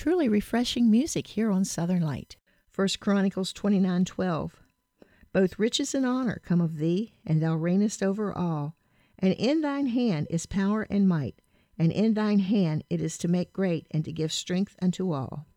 truly refreshing music here on Southern Light. 1 Chronicles 29:12. Both riches and honor come of thee, and thou reignest over all. And in thine hand is power and might, and in thine hand it is to make great and to give strength unto all.